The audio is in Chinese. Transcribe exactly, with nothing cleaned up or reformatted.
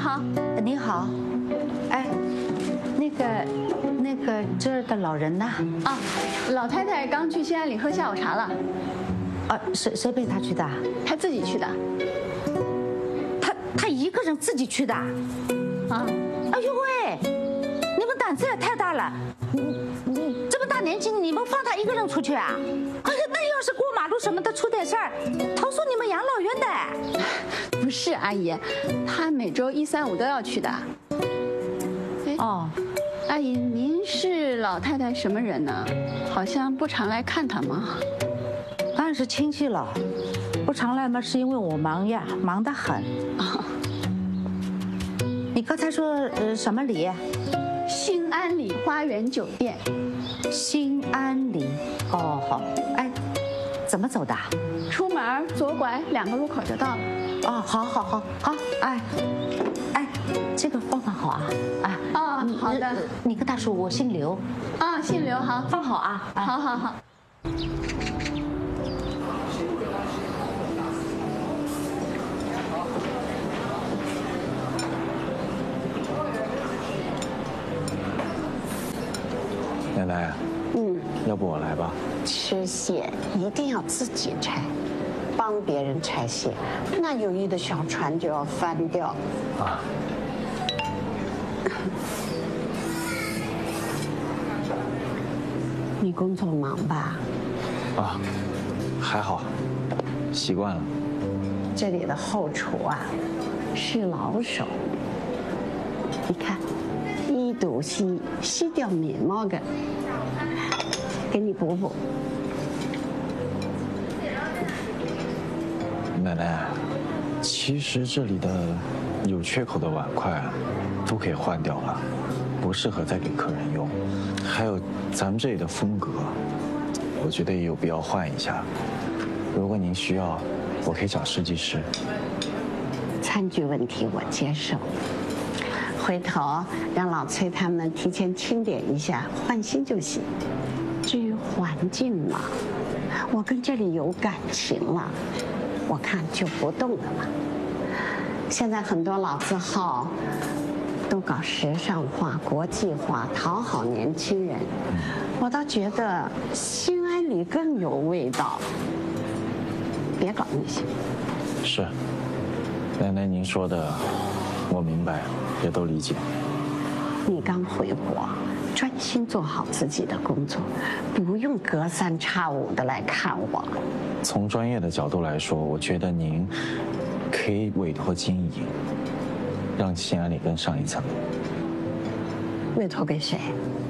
好， 你好，哎，那个，那个这儿的老人呢？ 啊，老太太刚去新安里喝下午茶了。 啊，谁谁陪她去的？ 她自己去的。 她她一个人自己去的？ 啊， 哎呦喂，你们胆子也太大了！你你这么大年纪，你们放她一个人出去啊？哎呀，那要是过马路什么的出点事儿，投诉你们养老院的。 不是阿姨，她每周一三五都要去的。 哦， 阿姨，您是老太太什么人呢？好像不常来看她吗？ 当然是亲戚了，不常来嘛，是因为我忙呀，忙得很。 哦， 你刚才说呃什么里？ 新安里花园酒店。 新安里。哦，好，哎，怎么走的？ 出门左拐两个路口就到了。 哦，好，好，好，好，哎，哎，这个放放好啊，哎。 哦，好的。 你跟他说我姓刘。 啊，姓刘，好， 放好啊。 好好好。 奶奶， 嗯， 要不我来吧？ 吃蟹一定要自己拆，帮别人拆蟹，那友谊的小船就要翻掉。 啊。 你工作忙吧？ 啊，还好，习惯了。 这里的后厨啊，是老手。你看，一肚西西掉面毛的，给你补补。 奶奶，其实这里的有缺口的碗筷啊，都可以换掉了，不适合再给客人用。还有咱们这里的风格，我觉得也有必要换一下。如果您需要，我可以找设计师。 餐具问题我接受，回头让老崔他们提前清点一下，换新就行。至于环境嘛，我跟这里有感情了，我看就不动了嘛。现在很多老字号都搞时尚化、国际化，讨好年轻人。我倒觉得新安里更有味道。别搞那些。 是，奶奶您说的，我明白，也都理解。 你刚回国，专心做好自己的工作，不用隔三差五的来看我。 从专业的角度来说，我觉得您可以委托经营，让新安里更上一层。 委托给谁？